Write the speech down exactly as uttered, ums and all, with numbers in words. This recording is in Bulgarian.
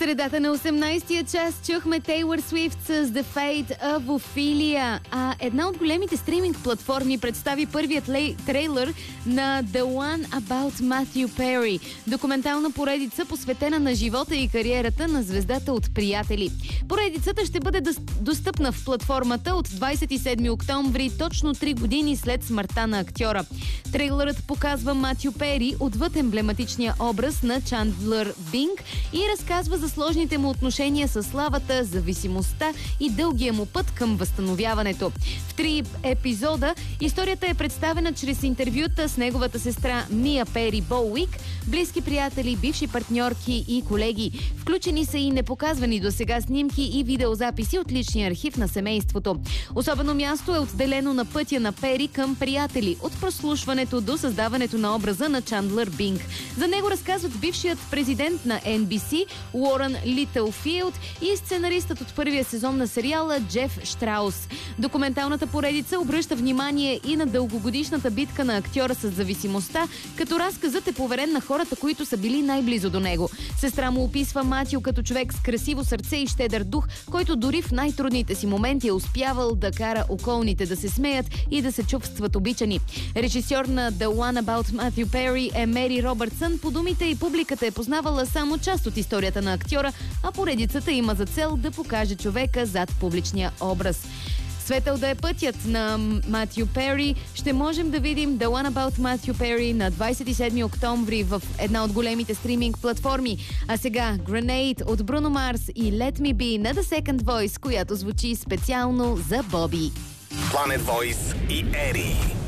средата на осемнайсетия час чухме Тейлър Свифт с The Fate of Ophelia, а една от големите стриминг платформи представи първият лей... трейлър на The One About Matthew Perry, документална поредица посветена на живота и кариерата на звездата от Приятели. Поредицата ще бъде достъпна в платформата от двайсет и седми октомври, точно три години след смъртта на актьора. Трейлърът показва Матю Пери отвъд емблематичния образ на Чандлър Бинг и разказва за сложните му отношения с славата, зависимостта и дългия му път към възстановяването. В три епизода историята е представена чрез интервюта с неговата сестра Мия Пери Боуик, близки приятели, бивши партньорки и колеги. Включени са и непоказвани досега снимки и видеозаписи от личния архив на семейството. Особено място е отделено на пътя на Пери към Приятели, от прослушването до създаването на образа на Чандлър Бинг. За него разказват бившият президент на Ен Би Си Уорън Литълфилд и сценаристът от първия сезон на сериала Джеф Штраус. Документалната поредица обръща внимание и на дългогодишната битка на актьора с зависимостта, като разказът е поверен на хората, които са били най-близо до него. Сестра му описва Матю като човек с красиво сърце и щедър дух, който дори в най-трудните си моменти е успявал да кара околните да се смеят и да се чувстват обичани. Режисьор на The One About Matthew Perry е Мери Робъртсън. По думите и публиката е познавала само част от историята на актьора, а поредицата има за цел да покаже човека зад публичния образ. Светъл да е пътят на Матю Пери, ще можем да видим The One About Matthew Perry на двайсет и седми октомври в една от големите стриминг платформи. А сега Grenade от Бруно Марс и Let Me Be на The Second Voice, която звучи специално за Боби. Planet Voice и Ери.